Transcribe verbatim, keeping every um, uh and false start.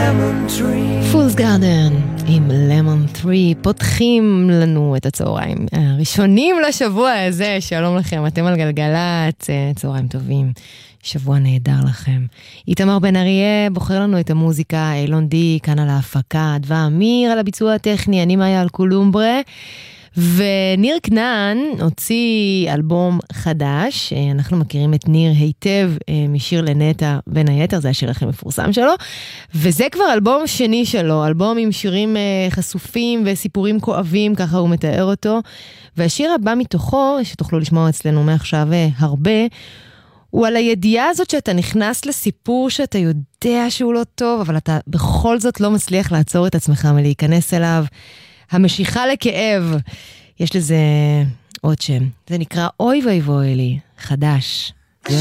פולס גארדן עם למון טרי פותחים לנו את הצהריים הראשונים לשבוע הזה. שלום לכם, אתם על גלגלת, צהריים טובים, שבוע נהדר לכם. איתמר בן אריה בוחר לנו את המוזיקה, אילון די כאן על ההפקה, דווה אמיר על הביצוע הטכני, אני מאיה על קולומברה, וניר כנען הוציא אלבום חדש. אנחנו מכירים את ניר היטב משיר לנטה בין היתר, זה השיר הכי מפורסם שלו, וזה כבר אלבום שני שלו, אלבום עם שירים חשופים וסיפורים כואבים, ככה הוא מתאר אותו. והשיר הבא מתוכו, שתוכלו לשמוע אצלנו מעכשיו הרבה, הוא על הידיעה הזאת שאתה נכנס לסיפור שאתה יודע שהוא לא טוב, אבל אתה בכל זאת לא מצליח לעצור את עצמך ולהיכנס אליו. המשיכה לכאב, יש לזה עוד שם, זה נקרא אוי ואי ואי לי, חדש.